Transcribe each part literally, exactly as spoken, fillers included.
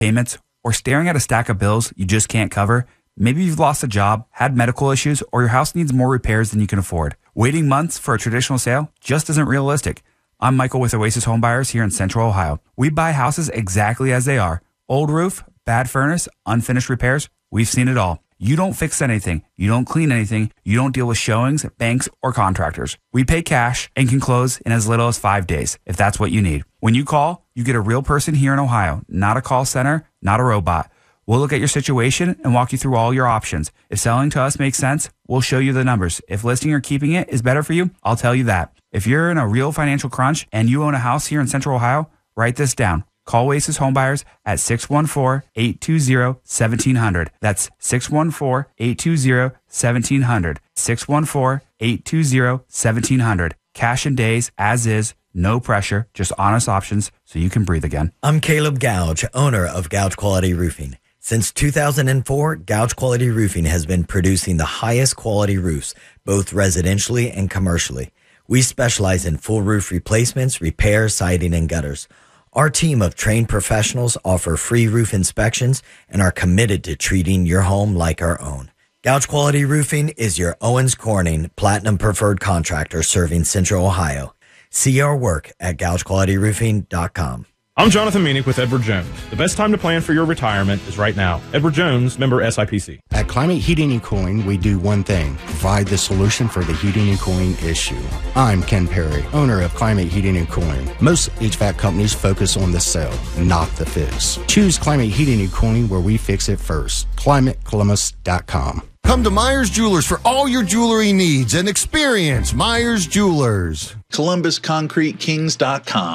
payments, or staring at a stack of bills you just can't cover? Maybe you've lost a job, had medical issues, or your house needs more repairs than you can afford. Waiting months for a traditional sale just isn't realistic. I'm Michael with Oasis Home Buyers here in Central Ohio. We buy houses exactly as they are. Old roof, bad furnace, unfinished repairs, we've seen it all. You don't fix anything. You don't clean anything. You don't deal with showings, banks, or contractors. We pay cash and can close in as little as five days, if that's what you need. When you call, you get a real person here in Ohio, not a call center, not a robot. We'll look at your situation and walk you through all your options. If selling to us makes sense, we'll show you the numbers. If listing or keeping it is better for you, I'll tell you that. If you're in a real financial crunch and you own a house here in Central Ohio, write this down. Call Oasis Homebuyers at six one four, eight two zero, one seven zero zero. That's six one four, eight two zero, one seven zero zero. six one four, eight two zero, one seven zero zero. Cash in days, as is, no pressure, just honest options so you can breathe again. I'm Caleb Gouge, owner of Gouge Quality Roofing. Since two thousand four, Gouge Quality Roofing has been producing the highest quality roofs, both residentially and commercially. We specialize in full roof replacements, repairs, siding, and gutters. Our team of trained professionals offer free roof inspections and are committed to treating your home like our own. Gouge Quality Roofing is your Owens Corning Platinum Preferred Contractor serving Central Ohio. See our work at gouge quality roofing dot com. I'm Jonathan Meanick with Edward Jones. The best time to plan for your retirement is right now. Edward Jones, member S I P C. At Climate Heating and Cooling, we do one thing: provide the solution for the heating and cooling issue. I'm Ken Perry, owner of Climate Heating and Cooling. Most H V A C companies focus on the sell, not the fix. Choose Climate Heating and Cooling, where we fix it first. climate columbus dot com. Come to Myers Jewelers for all your jewelry needs and experience Myers Jewelers. Columbus Concrete Kings dot com.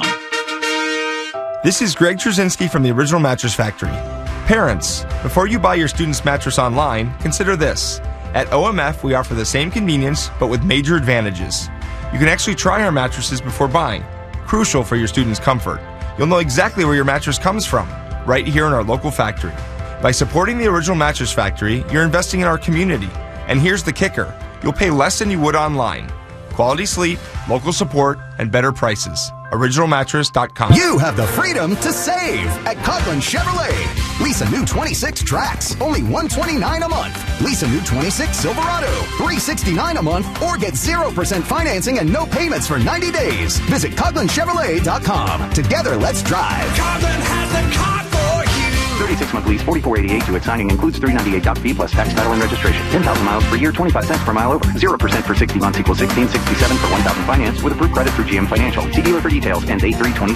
This is Greg Trzynski from the Original Mattress Factory. Parents, before you buy your student's mattress online, consider this. At O M F, we offer the same convenience, but with major advantages. You can actually try our mattresses before buying, crucial for your student's comfort. You'll know exactly where your mattress comes from, right here in our local factory. By supporting the Original Mattress Factory, you're investing in our community. And here's the kicker: you'll pay less than you would online. Quality sleep, local support, and better prices. original mattress dot com. You have the freedom to save at Coughlin Chevrolet. Lease a new twenty-six Trax, only one hundred twenty-nine dollars a month. Lease a new twenty-six Silverado, three hundred sixty-nine dollars a month, or get zero percent financing and no payments for ninety days. Visit Coughlin Chevrolet dot com. Together, let's drive. Coughlin has the car for you. thirty-six month lease, forty-four eighty-eight to it. Signing includes three hundred ninety-eight dollars fee plus tax, title, and registration. ten thousand miles per year, twenty-five cents per mile over. zero percent for sixty months equals sixteen sixty-seven for one thousand finance with approved credit through G M Financial. See dealer for details. Ends eight three twenty